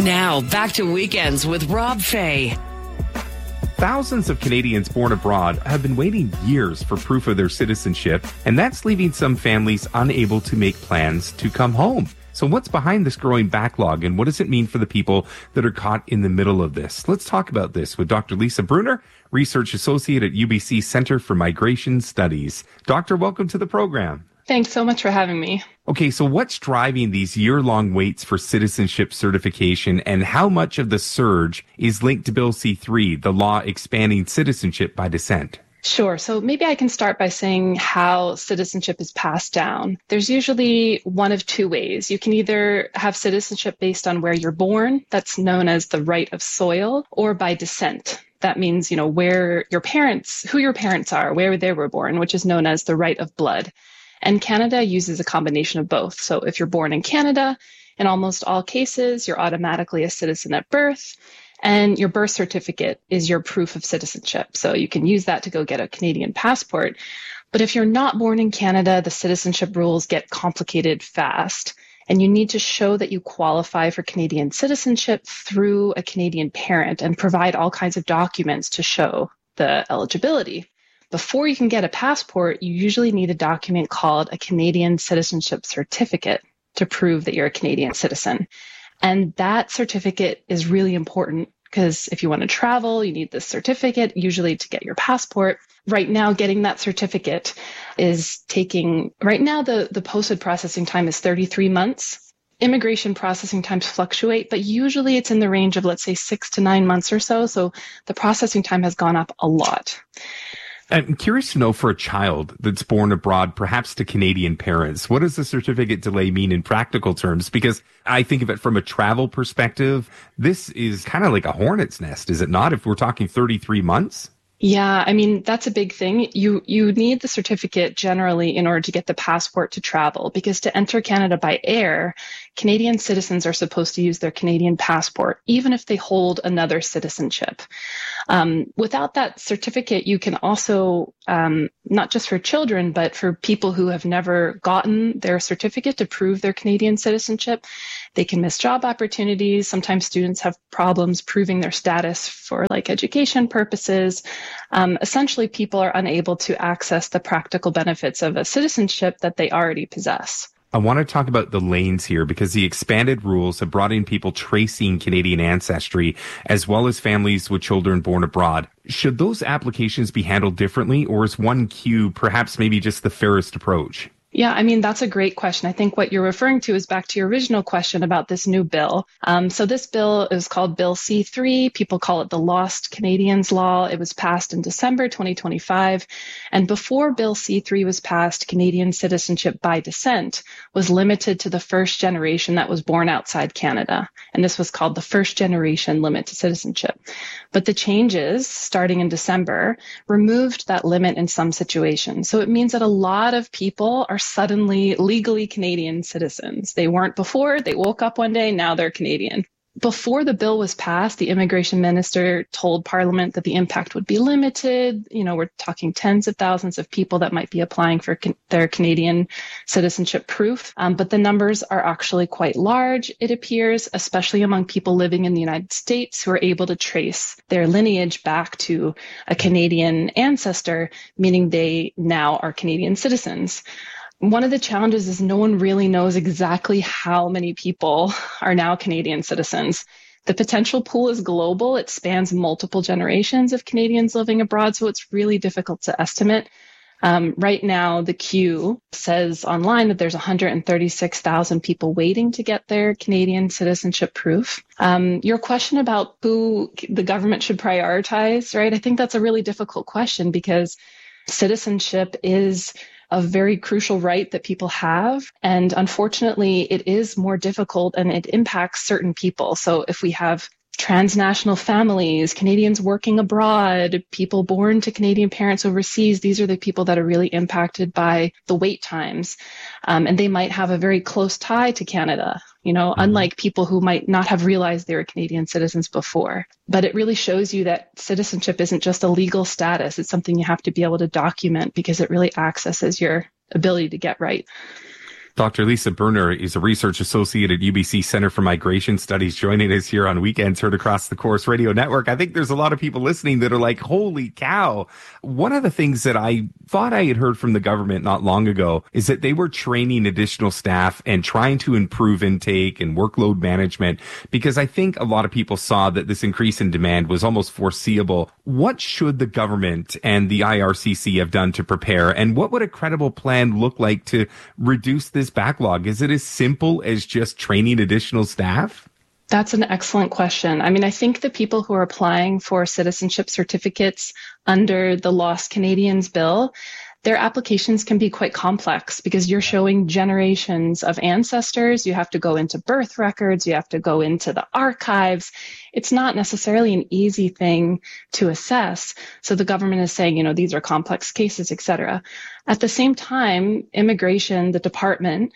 Now, back to Weekends with Rob Fay. Thousands of Canadians born abroad have been waiting years for proof of their citizenship, and that's leaving some families unable to make plans to come home. So what's behind this growing backlog, and what does it mean for the people that are caught in the middle of this? Let's talk about this with Dr. Lisa Brunner, Research Associate at UBC Centre for Migration Studies. Doctor, welcome to the program. Thanks so much for having me. Okay, so what's driving these year-long waits for citizenship certification, and how much of the surge is linked to Bill C-3, the law expanding citizenship by descent? Sure. So maybe I can start by saying how citizenship is passed down. There's usually one of two ways. You can either have citizenship based on where you're born, that's known as the right of soil, or by descent. That means, where your parents, who your parents are, where they were born, which is known as the right of blood. And Canada uses a combination of both. So if you're born in Canada, in almost all cases, you're automatically a citizen at birth, and your birth certificate is your proof of citizenship. So you can use that to go get a Canadian passport. But if you're not born in Canada, the citizenship rules get complicated fast, and you need to show that you qualify for Canadian citizenship through a Canadian parent and provide all kinds of documents to show the eligibility. Before you can get a passport, you usually need a document called a Canadian Citizenship Certificate to prove that you're a Canadian citizen. And that certificate is really important because if you want to travel, you need this certificate, usually to get your passport. Right now, getting that certificate is taking, right now, the posted processing time is 33 months. Immigration processing times fluctuate, but usually it's in the range of, let's say, 6 to 9 months or so. So the processing time has gone up a lot. I'm curious to know, for a child that's born abroad, perhaps to Canadian parents, what does the certificate delay mean in practical terms? Because I think of it from a travel perspective, this is kind of like a hornet's nest, is it not? If we're talking 33 months? Yeah, that's a big thing. You need the certificate generally in order to get the passport to travel, because to enter Canada by air, Canadian citizens are supposed to use their Canadian passport, even if they hold another citizenship. Without that certificate, you can also, not just for children, but for people who have never gotten their certificate to prove their Canadian citizenship, they can miss job opportunities. Sometimes students have problems proving their status for education purposes. Essentially, people are unable to access the practical benefits of a citizenship that they already possess. I want to talk about the lanes here because the expanded rules have brought in people tracing Canadian ancestry, as well as families with children born abroad. Should those applications be handled differently, or is one queue perhaps maybe just the fairest approach? Yeah, that's a great question. I think what you're referring to is back to your original question about this new bill. So this bill is called Bill C-3. People call it the Lost Canadians Law. It was passed in December 2025. And before Bill C-3 was passed, Canadian citizenship by descent was limited to the first generation that was born outside Canada. And this was called the first generation limit to citizenship. But the changes, starting in December, removed that limit in some situations. So it means that a lot of people are suddenly legally Canadian citizens. They weren't before. They woke up one day, now they're Canadian. Before the bill was passed, the immigration minister told Parliament that the impact would be limited. We're talking tens of thousands of people that might be applying for their Canadian citizenship proof. But the numbers are actually quite large, it appears, especially among people living in the United States who are able to trace their lineage back to a Canadian ancestor, meaning they now are Canadian citizens. One of the challenges is no one really knows exactly how many people are now Canadian citizens. The potential pool is global. It spans multiple generations of Canadians living abroad, so it's really difficult to estimate. Right now, the queue says online that there's 136,000 people waiting to get their Canadian citizenship proof. Your question about who the government should prioritize, right? I think that's a really difficult question because citizenship is a very crucial right that people have. And unfortunately, it is more difficult and it impacts certain people. So if we have transnational families, Canadians working abroad, people born to Canadian parents overseas, these are the people that are really impacted by the wait times. And they might have a very close tie to Canada, unlike people who might not have realized they were Canadian citizens before. But it really shows you that citizenship isn't just a legal status. It's something you have to be able to document because it really accesses your ability to get right. Dr. Lisa Berner is a research associate at UBC Center for Migration Studies, joining us here on Weekends Heard Across the Corus Radio Network. I think there's a lot of people listening that are like, holy cow. One of the things that I thought I had heard from the government not long ago is that they were training additional staff and trying to improve intake and workload management, because I think a lot of people saw that this increase in demand was almost foreseeable. What should the government and the IRCC have done to prepare, and what would a credible plan look like to reduce this backlog? Is it as simple as just training additional staff? That's an excellent question. I mean, I think the people who are applying for citizenship certificates under the Lost Canadians Bill, their applications can be quite complex because you're showing generations of ancestors. You have to go into birth records. You have to go into the archives. It's not necessarily an easy thing to assess. So the government is saying, these are complex cases, et cetera. At the same time, immigration, the department,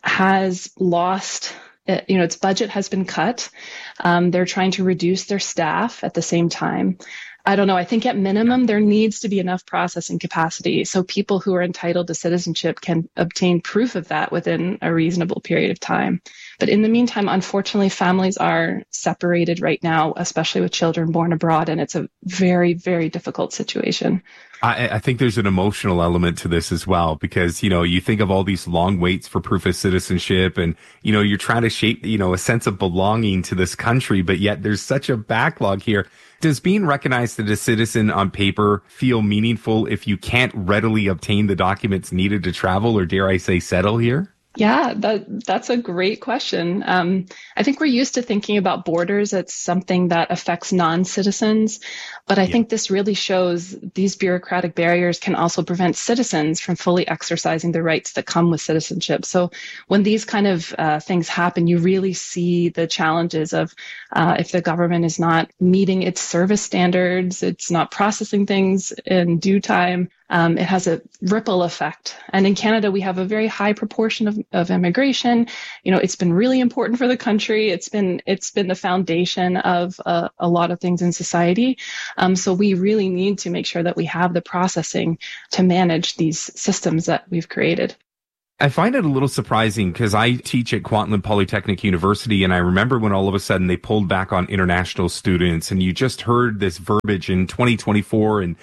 has lost its budget has been cut. They're trying to reduce their staff at the same time. I don't know. I think at minimum, there needs to be enough processing capacity so people who are entitled to citizenship can obtain proof of that within a reasonable period of time. But in the meantime, unfortunately, families are separated right now, especially with children born abroad, and it's a very, very difficult situation. I think there's an emotional element to this as well, because, you think of all these long waits for proof of citizenship and, you're trying to shape, a sense of belonging to this country, but yet there's such a backlog here. Does being recognized as a citizen on paper feel meaningful if you can't readily obtain the documents needed to travel, or dare I say settle here? Yeah, that's a great question. I think we're used to thinking about borders as something that affects non-citizens, but I think this really shows these bureaucratic barriers can also prevent citizens from fully exercising the rights that come with citizenship. So when these kind of things happen, you really see the challenges of if the government is not meeting its service standards, it's not processing things in due time. It has a ripple effect. And in Canada, we have a very high proportion of immigration. It's been really important for the country. It's been the foundation of a lot of things in society. So we really need to make sure that we have the processing to manage these systems that we've created. I find it a little surprising because I teach at Kwantlen Polytechnic University, and I remember when all of a sudden they pulled back on international students, and you just heard this verbiage in 2024 and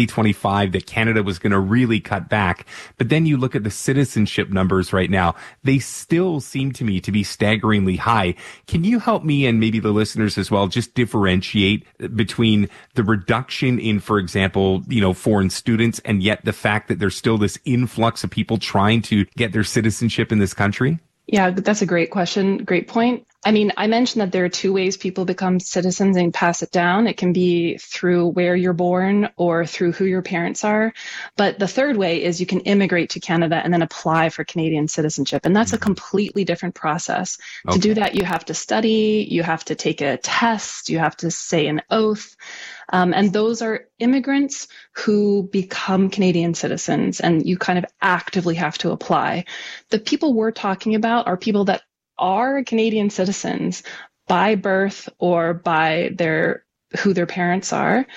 2025 that Canada was going to really cut back. But then you look at the citizenship numbers right now, they still seem to me to be staggeringly high. Can you help me and maybe the listeners as well just differentiate between the reduction in, for example, foreign students, and yet the fact that there's still this influx of people trying to get their citizenship in this country? Yeah, that's a great question. Great point. I mean, I mentioned that there are two ways people become citizens and pass it down. It can be through where you're born or through who your parents are. But the third way is you can immigrate to Canada and then apply for Canadian citizenship. And that's a completely different process. Okay. To do that, you have to study, you have to take a test, you have to say an oath. And those are immigrants who become Canadian citizens, and you kind of actively have to apply. The people we're talking about are people that are Canadian citizens by birth or by who their parents are.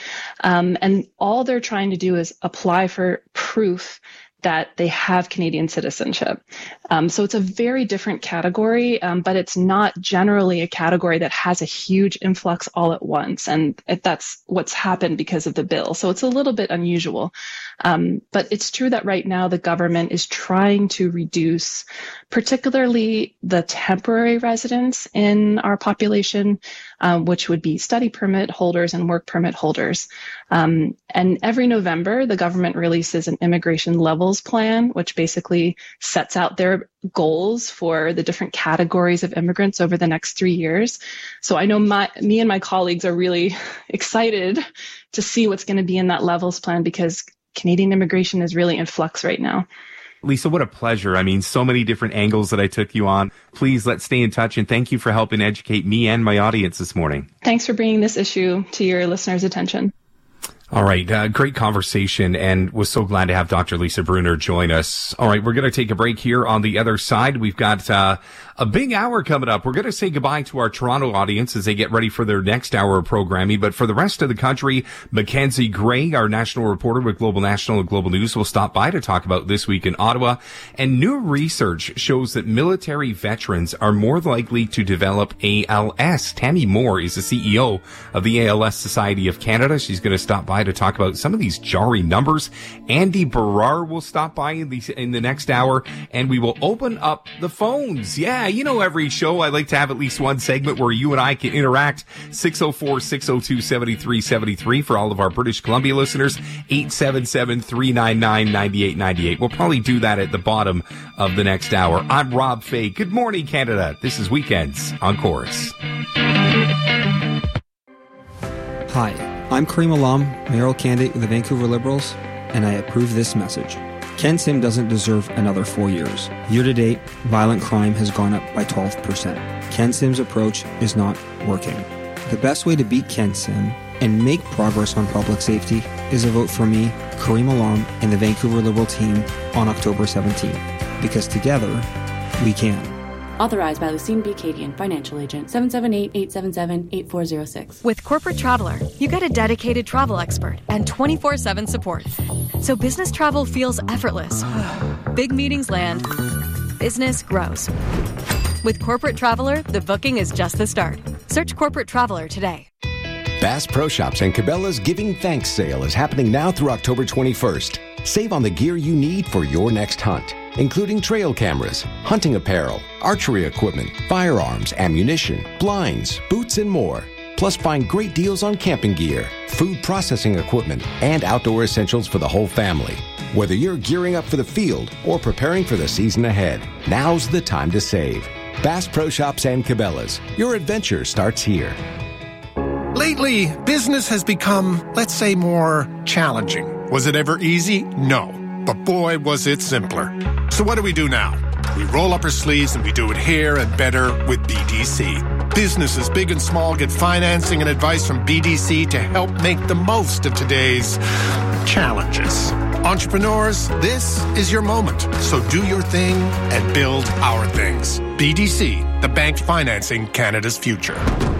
And all they're trying to do is apply for proof that they have Canadian citizenship. So it's a very different category, but it's not generally a category that has a huge influx all at once. And that's what's happened because of the bill. So it's a little bit unusual. But it's true that right now the government is trying to reduce particularly the temporary residents in our population, which would be study permit holders and work permit holders. And every November, the government releases an immigration levels plan, which basically sets out their goals for the different categories of immigrants over the next 3 years. So I know me and my colleagues are really excited to see what's going to be in that levels plan, because Canadian immigration is really in flux right now. Lisa, what a pleasure. I mean, so many different angles that I took you on. Please, let's stay in touch, and thank you for helping educate me and my audience this morning. Thanks for bringing this issue to your listeners' attention. All right. Great conversation, and was so glad to have Dr. Lisa Brunner join us. All right. We're going to take a break here. On the other side, we've got a big hour coming up. We're going to say goodbye to our Toronto audience as they get ready for their next hour of programming. But for the rest of the country, Mackenzie Gray, our national reporter with Global National and Global News, will stop by to talk about this week in Ottawa. And new research shows that military veterans are more likely to develop ALS. Tammy Moore is the CEO of the ALS Society of Canada. She's going to stop by to talk about some of these jarring numbers. Andy Barrar will stop by in the next hour, and we will open up the phones. Yeah, you know, every show I like to have at least one segment where you and I can interact. 604-602-7373 for all of our British Columbia listeners. 877-399-9898. We'll probably do that at the bottom of the next hour. I'm Rob Fay. Good morning, Canada. This is Weekends on Chorus. Hi, I'm Kareem Alam, mayoral candidate of the Vancouver Liberals, and I approve this message. Ken Sim doesn't deserve another 4 years. Year to date, violent crime has gone up by 12%. Ken Sim's approach is not working. The best way to beat Ken Sim and make progress on public safety is a vote for me, Kareem Alam, and the Vancouver Liberal team on October 17th. Because together, we can. Authorized by Lucine B. Cadian, Financial Agent, 778-877-8406. With Corporate Traveler, you get a dedicated travel expert and 24/7 support. So business travel feels effortless. Big meetings land. Business grows. With Corporate Traveler, the booking is just the start. Search Corporate Traveler today. Bass Pro Shops and Cabela's Giving Thanks sale is happening now through October 21st. Save on the gear you need for your next hunt, including trail cameras, hunting apparel, archery equipment, firearms, ammunition, blinds, boots, and more. Plus, find great deals on camping gear, food processing equipment, and outdoor essentials for the whole family. Whether you're gearing up for the field or preparing for the season ahead, now's the time to save. Bass Pro Shops and Cabela's. Your adventure starts here. Lately, business has become, let's say, more challenging. Was it ever easy? No. But boy, was it simpler. So what do we do now? We roll up our sleeves and we do it here and better with BDC. Businesses big and small get financing and advice from BDC to help make the most of today's challenges. Entrepreneurs, this is your moment. So do your thing and build our things. BDC, the bank financing Canada's future.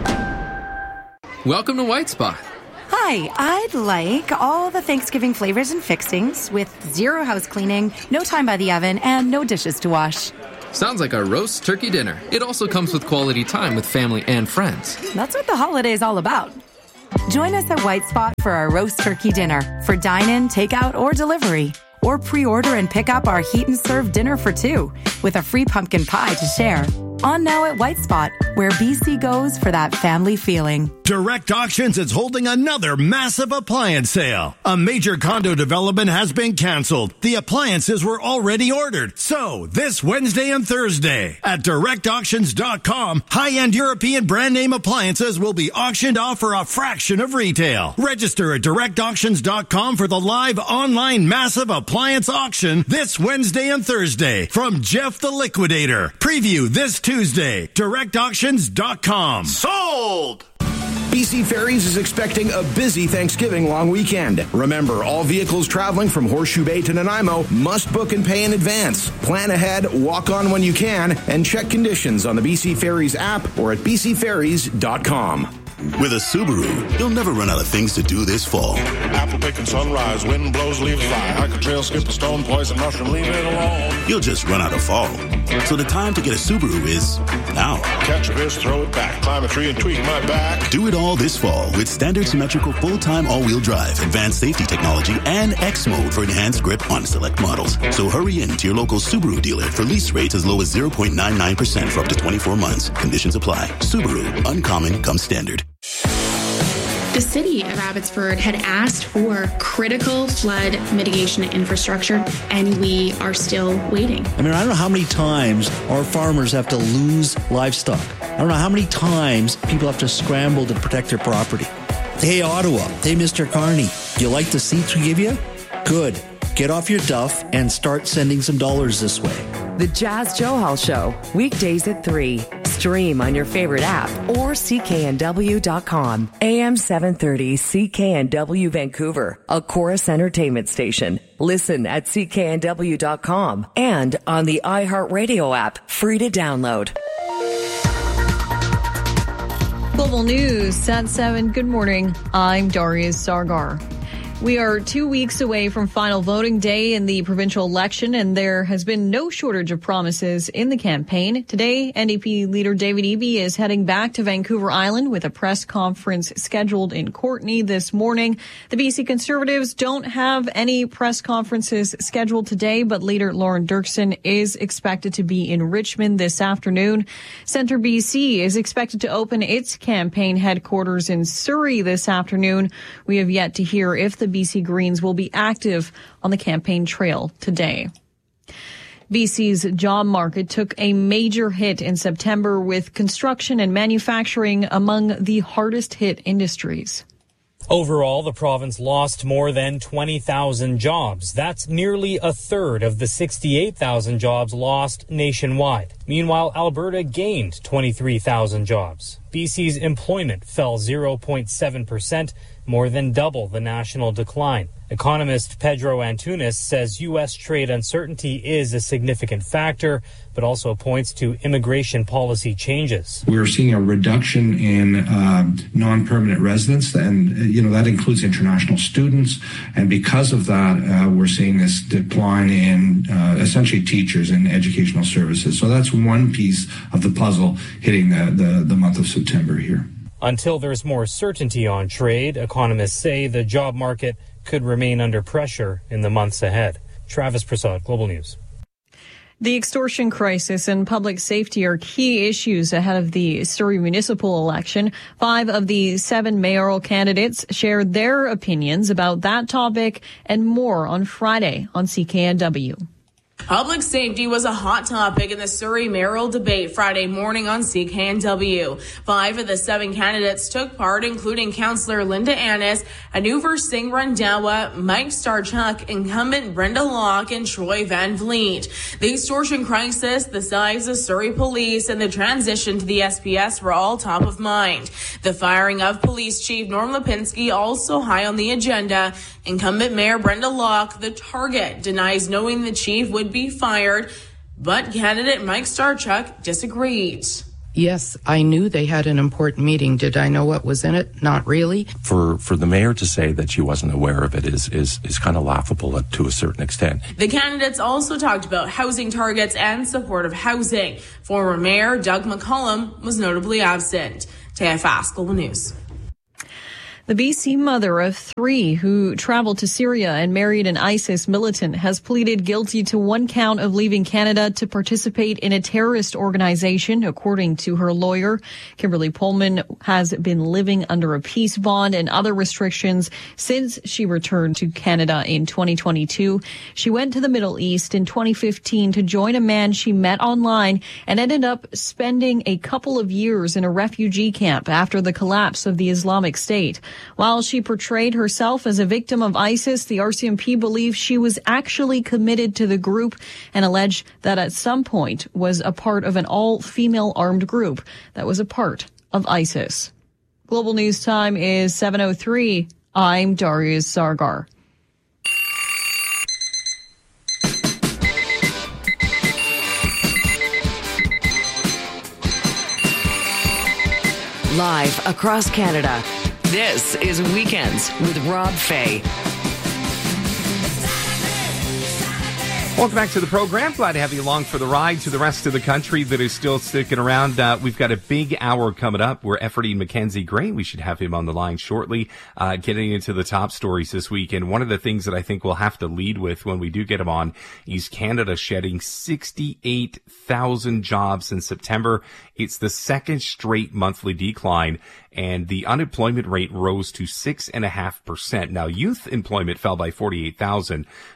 Welcome to White Spot. Hi, I'd like all the Thanksgiving flavors and fixings with zero house cleaning, no time by the oven, and no dishes to wash. Sounds like a roast turkey dinner. It also comes with quality time with family and friends. That's what the holiday's all about. Join us at White Spot for our roast turkey dinner for dine-in, takeout, or delivery. Or pre-order and pick up our heat and serve dinner for two with a free pumpkin pie to share. On now at White Spot, where BC goes for that family feeling. Direct Auctions is holding another massive appliance sale. A major condo development has been canceled. The appliances were already ordered. So, this Wednesday and Thursday at directauctions.com, high-end European brand name appliances will be auctioned off for a fraction of retail. Register at directauctions.com for the live online massive appliance auction this Wednesday and Thursday from Jeff the Liquidator. Preview this Tuesday. directauctions.com. Sold! BC Ferries is expecting a busy Thanksgiving long weekend. Remember, all vehicles traveling from Horseshoe Bay to Nanaimo must book and pay in advance. Plan ahead, walk on when you can, and check conditions on the BC Ferries app or at bcferries.com. With a Subaru, you'll never run out of things to do this fall. Apple picking sunrise, wind blows, leaves fly. Hike a trail, skip a stone, poison mushroom, leave it alone. You'll just run out of fall. So the time to get a Subaru is now. Catch a fish, throw it back, climb a tree and tweak my back. Do it all this fall with standard symmetrical full-time all-wheel drive, advanced safety technology, and X mode for enhanced grip on select models. So hurry in to your local Subaru dealer for lease rates as low as 0.99% for up to 24 months. Conditions apply. Subaru, uncommon comes standard. The city of Abbotsford had asked for critical flood mitigation infrastructure, and we are still waiting. I mean, I don't know how many times our farmers have to lose livestock. I don't know how many times people have to scramble to protect their property. Hey, Ottawa. Hey, Mr. Carney. You like the seats we give you? Good. Get off your duff and start sending some dollars this way. The Jazz Johal Show, weekdays at 3. Stream on your favorite app or cknw.com. AM 730 CKNW Vancouver, a Chorus Entertainment station. Listen at cknw.com and on the iHeartRadio app, free to download. Global News at 7. Good morning. I'm Darius Sargar. We are 2 weeks away from final voting day in the provincial election, and there has been no shortage of promises in the campaign. Today, NDP leader David Eby is heading back to Vancouver Island with a press conference scheduled in Courtenay this morning. The BC Conservatives don't have any press conferences scheduled today, but leader Lauren Dirksen is expected to be in Richmond this afternoon. Centre BC is expected to open its campaign headquarters in Surrey this afternoon. We have yet to hear if the BC Greens will be active on the campaign trail today. BC's job market took a major hit in September, with construction and manufacturing among the hardest hit industries. Overall, the province lost more than 20,000 jobs. That's nearly a third of the 68,000 jobs lost nationwide. Meanwhile, Alberta gained 23,000 jobs. BC's employment fell 0.7%, more than double the national decline. Economist Pedro Antunes says U.S. trade uncertainty is a significant factor, but also points to immigration policy changes. We're seeing a reduction in non-permanent residents, and that includes international students. And because of that, we're seeing this decline in essentially teachers and educational services. So that's one piece of the puzzle hitting the month of September here. Until there's more certainty on trade, economists say the job market could remain under pressure in the months ahead. Travis Prasad, Global News. The extortion crisis and public safety are key issues ahead of the Surrey municipal election. 5 of the 7 mayoral candidates shared their opinions about that topic and more on Friday on CKNW. Public safety was a hot topic in the Surrey mayoral debate Friday morning on CKNW. 5 of the 7 candidates took part, including Councillor Linda Annis, Anuvar Singh Randhawa, Mike Starchuk, incumbent Brenda Locke, and Troy Van Vliet. The extortion crisis, the size of Surrey Police, and the transition to the SPS were all top of mind. The firing of Police Chief Norm Lipinski also high on the agenda. Incumbent Mayor Brenda Locke, the target, denies knowing the chief would be fired, but candidate Mike Starchuk disagreed. Yes, I knew they had an important meeting. Did I know what was in it? Not really. For the mayor to say that she wasn't aware of it is kind of laughable to a certain extent. The candidates also talked about housing targets and supportive housing. Former Mayor Doug McCollum was notably absent. TFS Global News. The BC mother of 3 who traveled to Syria and married an ISIS militant has pleaded guilty to 1 count of leaving Canada to participate in a terrorist organization, according to her lawyer. Kimberly Pullman has been living under a peace bond and other restrictions since she returned to Canada in 2022. She went to the Middle East in 2015 to join a man she met online and ended up spending a couple of years in a refugee camp after the collapse of the Islamic State. While she portrayed herself as a victim of ISIS, the RCMP believes she was actually committed to the group and alleged that at some point was a part of an all-female armed group that was a part of ISIS. Global News Time is 7:03. I'm Darius Sargar. Live across Canada. This is Weekends with Rob Fay. Welcome back to the program. Glad to have you along for the ride. To the rest of the country that is still sticking around, we've got a big hour coming up. We're efforting Mackenzie Gray. We should have him on the line shortly, getting into the top stories this week. And one of the things that I think we'll have to lead with when we do get him on is Canada shedding 68,000 jobs in September. It's the second straight monthly decline, and the unemployment rate rose to 6.5%. Now, youth employment fell by 48,000,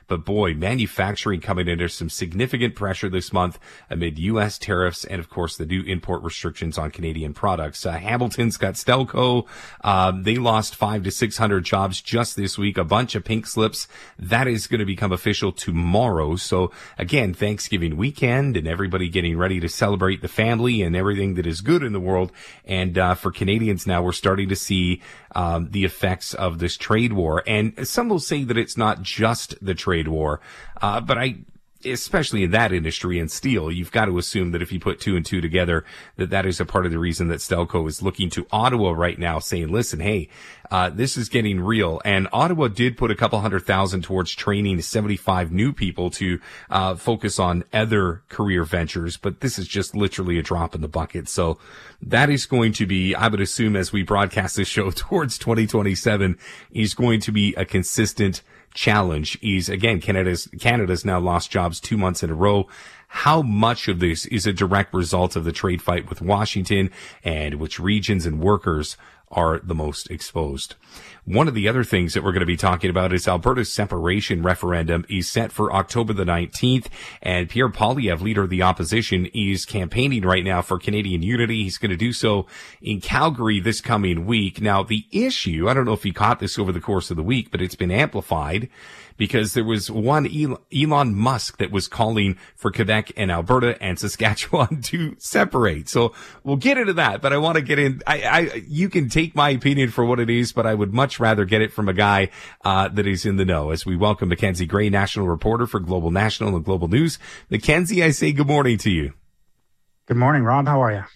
But boy, manufacturing coming under some significant pressure this month amid U.S. tariffs and, of course, the new import restrictions on Canadian products. Hamilton's got Stelco. They lost 500 to 600 jobs just this week, a bunch of pink slips. That is going to become official tomorrow. So again, Thanksgiving weekend and everybody getting ready to celebrate the family and everything that is good in the world. And for Canadians now, we're starting to see the effects of this trade war. And some will say that it's not just the trade war, but especially in that industry and steel, you've got to assume that if you put two and two together, that is a part of the reason that Stelco is looking to Ottawa right now, saying, listen, hey, this is getting real. And Ottawa did put a couple $100,000 towards training 75 new people to focus on other career ventures, but this is just literally a drop in the bucket. So that is going to be, I would assume, as we broadcast this show towards 2027, is going to be a consistent challenge. Is again, Canada's now lost jobs 2 months in a row. How much of this is a direct result of the trade fight with Washington, and which regions and workers are the most exposed? One of the other things that we're going to be talking about is Alberta's separation referendum is set for October the 19th, and Pierre Poilievre, leader of the opposition, is campaigning right now for Canadian unity. He's going to do so in Calgary this coming week. Now, the issue, I don't know if you caught this over the course of the week, but it's been amplified because there was one Elon Musk that was calling for Quebec and Alberta and Saskatchewan to separate. So we'll get into that, but I want to get in. You can take my opinion for what it is, but I would much rather get it from a guy that is in the know, as we welcome Mackenzie Gray, national reporter for Global National and Global News. Mackenzie, I say good morning to you. Good morning, Rob. How are you?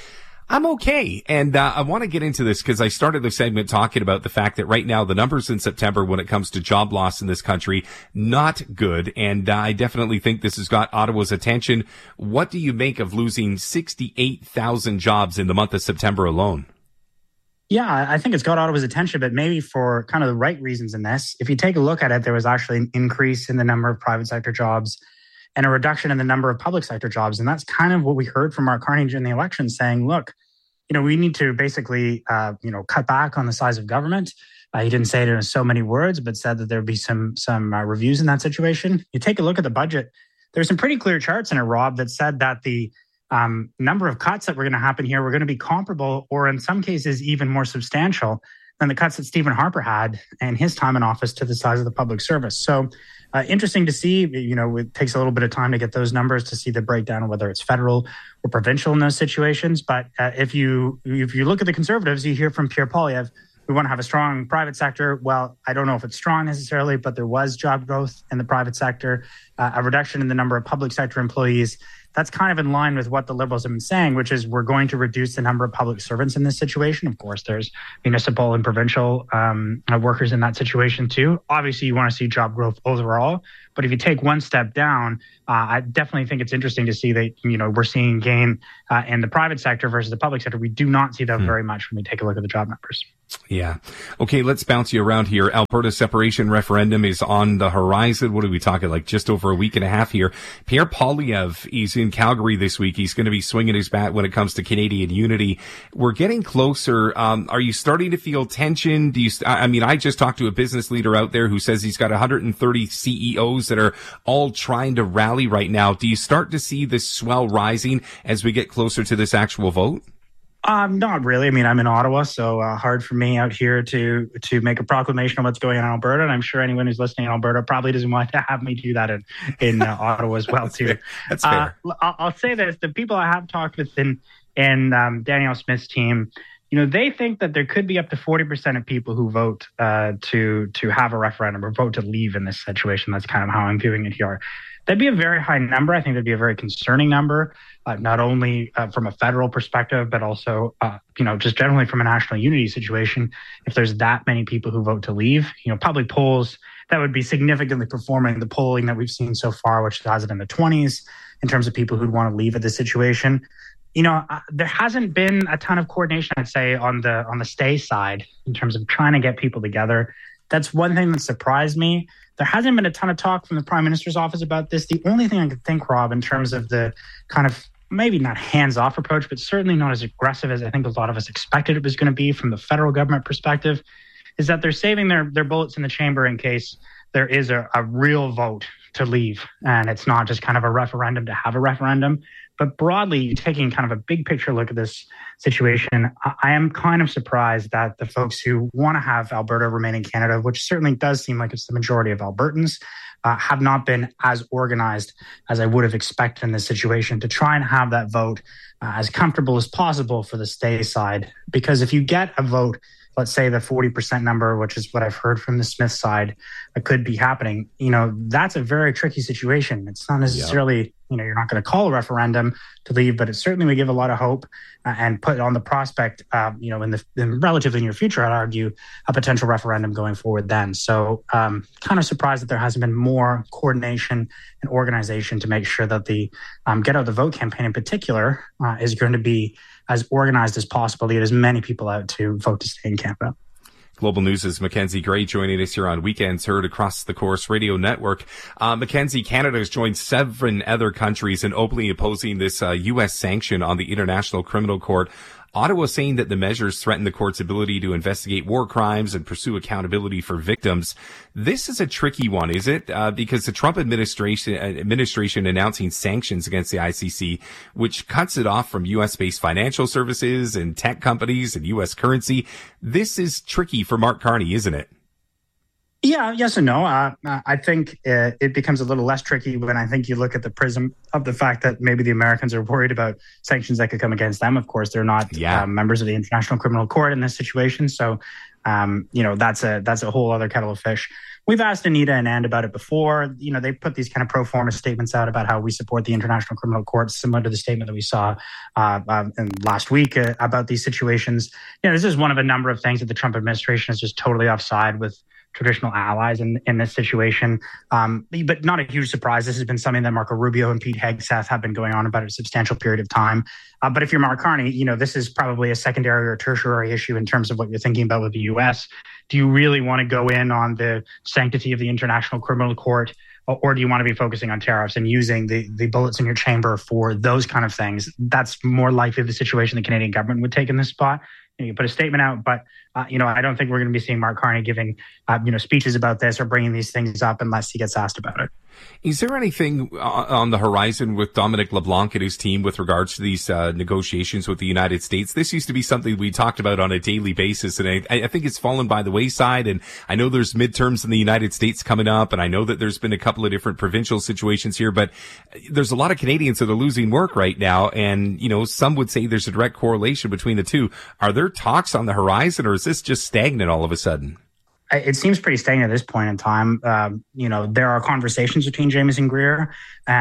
I'm okay. And I want to get into this because I started the segment talking about the fact that right now the numbers in September when it comes to job loss in this country, not good. And I definitely think this has got Ottawa's attention. What do you make of losing 68,000 jobs in the month of September alone? Yeah, I think it's got Ottawa's attention, but maybe for kind of the right reasons in this. If you take a look at it, there was actually an increase in the number of private sector jobs and a reduction in the number of public sector jobs. And that's kind of what we heard from Mark Carney during the election, saying, look, we need to basically, cut back on the size of government. He didn't say it in so many words, but said that there'd be some reviews in that situation. You take a look at the budget. There's some pretty clear charts in it, Rob, that said that the number of cuts that were going to happen here were going to be comparable, or in some cases even more substantial than the cuts that Stephen Harper had in his time in office to the size of the public service. So interesting to see. It takes a little bit of time to get those numbers to see the breakdown of whether it's federal or provincial in those situations. But if you look at the Conservatives, you hear from Pierre Poilievre, we want to have a strong private sector. Well, I don't know if it's strong necessarily, but there was job growth in the private sector, a reduction in the number of public sector employees. That's kind of in line with what the Liberals have been saying, which is we're going to reduce the number of public servants in this situation. Of course, there's municipal and provincial workers in that situation too. Obviously, you want to see job growth overall. But if you take one step down, I definitely think it's interesting to see that, we're seeing gain in the private sector versus the public sector. We do not see that very much when we take a look at the job numbers. Yeah. Okay, let's bounce you around here. Alberta separation referendum is on the horizon. What are we talking, like just over a week and a half here? Pierre Poilievre is in Calgary this week. He's going to be swinging his bat when it comes to Canadian unity. We're getting closer. Are you starting to feel tension? I just talked to a business leader out there who says he's got 130 CEOs that are all trying to rally right now. Do you start to see this swell rising as we get closer to this actual vote? Not really. I'm in Ottawa, so hard for me out here to make a proclamation on what's going on in Alberta. And I'm sure anyone who's listening in Alberta probably doesn't want to have me do that in Ottawa as well, too. That's fair. I'll say this. The people I have talked with in Danielle Smith's team, they think that there could be up to 40% of people who vote to have a referendum or vote to leave in this situation. That's kind of how I'm viewing it here. That'd be a very high number. I think that'd be a very concerning number, not only from a federal perspective, but also, just generally from a national unity situation. If there's that many people who vote to leave, public polls, that would be significantly performing the polling that we've seen so far, which has it in the 20s in terms of people who'd want to leave at this situation. There hasn't been a ton of coordination, I'd say, on the stay side in terms of trying to get people together. That's one thing that surprised me. There hasn't been a ton of talk from the Prime Minister's office about this. The only thing I could think, Rob, in terms of the kind of maybe not hands-off approach, but certainly not as aggressive as I think a lot of us expected it was going to be from the federal government perspective, is that they're saving their bullets in the chamber in case there is a real vote to leave. And it's not just kind of a referendum to have a referendum. But broadly, taking kind of a big picture look at this situation, I am kind of surprised that the folks who want to have Alberta remain in Canada, which certainly does seem like it's the majority of Albertans, have not been as organized as I would have expected in this situation to try and have that vote as comfortable as possible for the stay side. Because if you get a vote, let's say the 40% number, which is what I've heard from the Smith side, could be happening, that's a very tricky situation. It's not necessarily, you're not going to call a referendum to leave, but it certainly would give a lot of hope and put on the prospect, in the relatively near future, I'd argue, a potential referendum going forward then. So kind of surprised that there hasn't been more coordination and organization to make sure that the Get Out the Vote campaign in particular is going to be as organized as possible to get as many people out to vote to stay in Canada. Global News' Mackenzie Gray joining us here on Weekends Heard across the Corus Radio Network. Mackenzie, Canada has joined 7 other countries in openly opposing this U.S. sanction on the International Criminal Court. Ottawa saying that the measures threaten the court's ability to investigate war crimes and pursue accountability for victims. This is a tricky one, is it? Because the Trump administration announcing sanctions against the ICC, which cuts it off from U.S.-based financial services and tech companies and U.S. currency. This is tricky for Mark Carney, isn't it? Yeah, yes and no. I think it becomes a little less tricky when I think you look at the prism of the fact that maybe the Americans are worried about sanctions that could come against them. Of course, they're not members of the International Criminal Court in this situation. So, that's a whole other kettle of fish. We've asked Anita and Ann about it before. They put these kind of pro forma statements out about how we support the International Criminal Court, similar to the statement that we saw last week about these situations. This is one of a number of things that the Trump administration is just totally offside with traditional allies in this situation. But not a huge surprise. This has been something that Marco Rubio and Pete Hegseth have been going on about a substantial period of time. But if you're Mark Carney, this is probably a secondary or tertiary issue in terms of what you're thinking about with the U.S. Do you really want to go in on the sanctity of the International Criminal Court? Or do you want to be focusing on tariffs and using the bullets in your chamber for those kind of things? That's more likely the situation the Canadian government would take in this spot. You put a statement out, but I don't think we're going to be seeing Mark Carney giving speeches about this or bringing these things up unless he gets asked about it. Is there anything on the horizon with Dominic LeBlanc and his team with regards to these negotiations with the United States? This used to be something we talked about on a daily basis, and I think it's fallen by the wayside. And I know there's midterms in the United States coming up, and I know that there's been a couple of different provincial situations here, but there's a lot of Canadians that are losing work right now, and some would say there's a direct correlation between the two. Are there talks on the horizon, or is this just stagnant all of a sudden? It seems pretty stagnant at this point in time. There are conversations between Jamieson Greer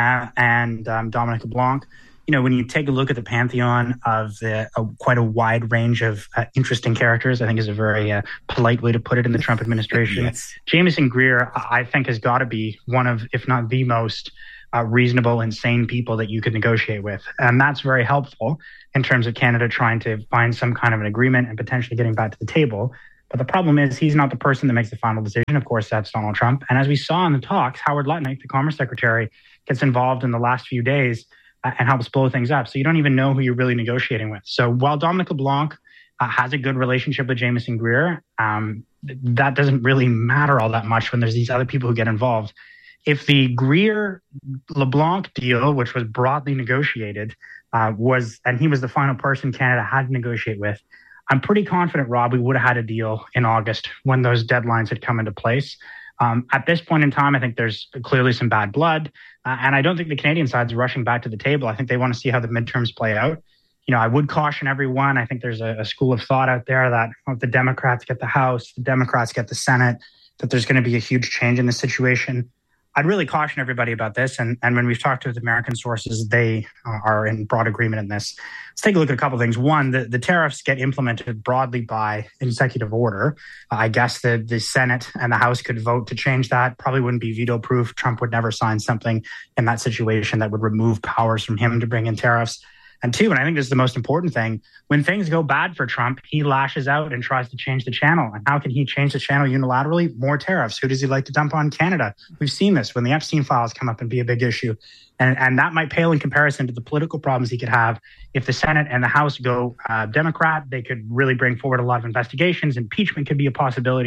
and Dominic LeBlanc. When you take a look at the pantheon of quite a wide range of interesting characters, I think is a very polite way to put it in the Trump administration. Yes. Jamieson Greer, I think, has got to be one of, if not the most reasonable, insane people that you could negotiate with. And that's very helpful in terms of Canada trying to find some kind of an agreement and potentially getting back to the table. But the problem is he's not the person that makes the final decision. Of course, that's Donald Trump. And as we saw in the talks, Howard Lutnick, the Commerce Secretary, gets involved in the last few days and helps blow things up. So you don't even know who you're really negotiating with. So while Dominic LeBlanc has a good relationship with Jamieson Greer, that doesn't really matter all that much when there's these other people who get involved. If the Greer-LeBlanc deal, which was broadly negotiated, and he was the final person Canada had to negotiate with, I'm pretty confident, Rob, we would have had a deal in August when those deadlines had come into place. At this point in time, I think there's clearly some bad blood. And I don't think the Canadian side's rushing back to the table. I think they want to see how the midterms play out. I would caution everyone. I think there's a school of thought out there that if the Democrats get the House, the Democrats get the Senate, that there's going to be a huge change in the situation. I'd really caution everybody about this. And when we've talked to American sources, they are in broad agreement in this. Let's take a look at a couple of things. One, the tariffs get implemented broadly by executive order. I guess the Senate and the House could vote to change that. Probably wouldn't be veto proof. Trump would never sign something in that situation that would remove powers from him to bring in tariffs. And two, and I think this is the most important thing, when things go bad for Trump, he lashes out and tries to change the channel. And how can he change the channel unilaterally? More tariffs. Who does he like to dump on? Canada. We've seen this when the Epstein files come up and be a big issue. And that might pale in comparison to the political problems he could have. If the Senate and the House go Democrat, they could really bring forward a lot of investigations. Impeachment could be a possibility.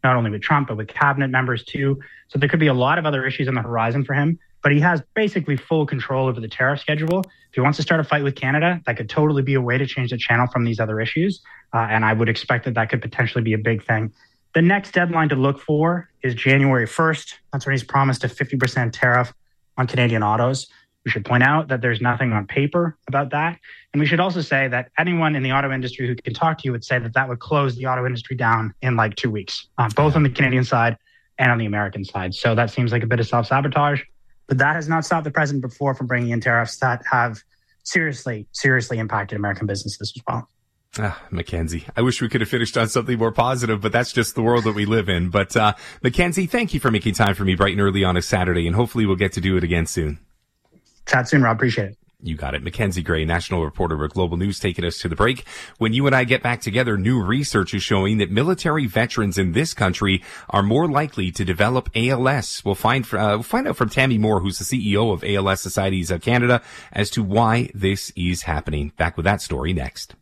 not only with Trump, but with cabinet members too. So there could be a lot of other issues on the horizon for him. But he has basically full control over the tariff schedule. If he wants to start a fight with Canada, that could totally be a way to change the channel from these other issues. And I would expect that could potentially be a big thing. The next deadline to look for is January 1st. That's when he's promised a 50% tariff on Canadian autos. We should point out that there's nothing on paper about that. And we should also say that anyone in the auto industry who can talk to you would say that would close the auto industry down in like 2 weeks, both on the Canadian side and on the American side. So that seems like a bit of self-sabotage. But that has not stopped the president before from bringing in tariffs that have seriously impacted American businesses as well. Mackenzie, I wish we could have finished on something more positive, but that's just the world that we live in. But Mackenzie, thank you for making time for me bright and early on a Saturday, and hopefully we'll get to do it again soon. Chat soon, Rob. Appreciate it. You got it. Mackenzie Gray, national reporter with Global News, taking us to the break. When you and I get back together, new research is showing that military veterans in this country are more likely to develop ALS. We'll find out from Tammy Moore, who's the CEO of ALS Societies of Canada, as to why this is happening. Back with that story next.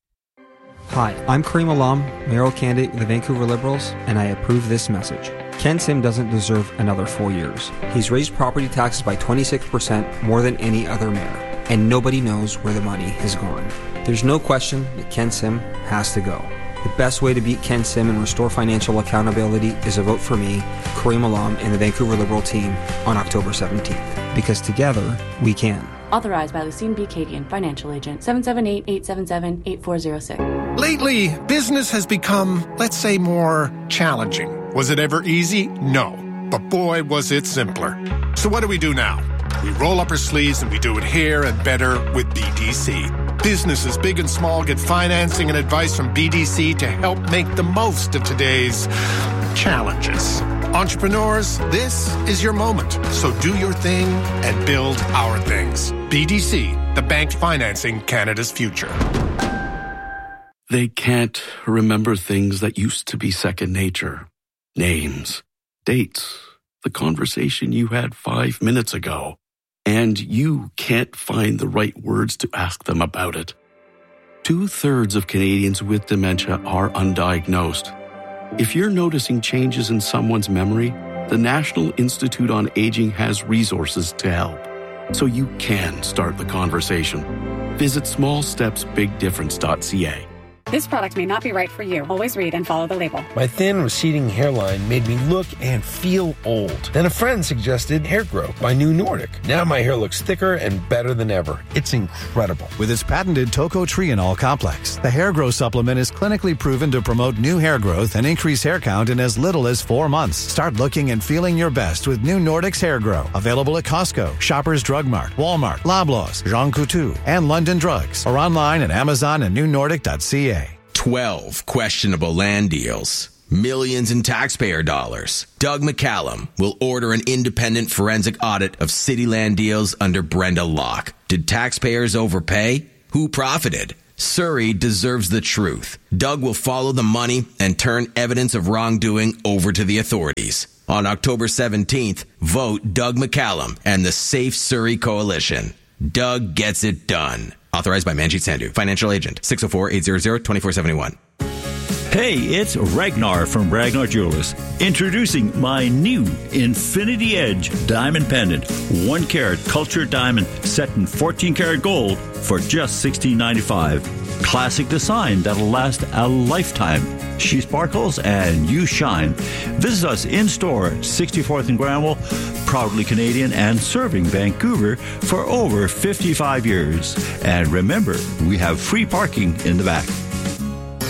Hi, I'm Kareem Alam, mayoral candidate with the Vancouver Liberals, and I approve this message. Ken Sim doesn't deserve another 4 years. He's raised property taxes by 26% more than any other mayor, and nobody knows where the money has gone. There's no question that Ken Sim has to go. The best way to beat Ken Sim and restore financial accountability is a vote for me, Kareem Alam, and the Vancouver Liberal team on October 17th. Because together, we can. Authorized by Lucine B. Cadian, financial agent, 778-877-8406. Lately, business has become, let's say, more challenging. Was it ever easy? No. But boy, was it simpler. So what do we do now? We roll up our sleeves and we do it here and better with BDC. Businesses big and small get financing and advice from BDC to help make the most of today's challenges. Entrepreneurs, this is your moment. So do your thing and build our things. BDC, the bank financing Canada's future. They can't remember things that used to be second nature. Names, dates, the conversation you had 5 minutes ago. And you can't find the right words to ask them about it. 2/3 of Canadians with dementia are undiagnosed. If you're noticing changes in someone's memory, the National Institute on Aging has resources to help. So you can start the conversation. Visit smallstepsbigdifference.ca. This product may not be right for you. Always read and follow the label. My thin, receding hairline made me look and feel old. Then a friend suggested Hair Grow by New Nordic. Now my hair looks thicker and better than ever. It's incredible. With its patented tocotrienol complex, the Hair Grow supplement is clinically proven to promote new hair growth and increase hair count in as little as 4 months. Start looking and feeling your best with New Nordic's Hair Grow. Available at Costco, Shoppers Drug Mart, Walmart, Loblaws, Jean Coutu, and London Drugs. Or online at Amazon and newnordic.ca. 12 questionable land deals. Millions in taxpayer dollars. Doug McCallum will order an independent forensic audit of city land deals under Brenda Locke. Did taxpayers overpay? Who profited? Surrey deserves the truth. Doug will follow the money and turn evidence of wrongdoing over to the authorities. On October 17th, vote Doug McCallum and the Safe Surrey Coalition. Doug gets it done. Authorized by Manjit Sandhu, financial agent, 604-800-2471. Hey, it's Ragnar from Ragnar Jewelers. Introducing my new Infinity Edge diamond pendant. 1 carat cultured diamond set in 14 karat gold for just $16.95. Classic design that'll last a lifetime. She sparkles and you shine. Visit us in store, 64th and Granville, proudly Canadian and serving Vancouver for over 55 years. And remember, we have free parking in the back.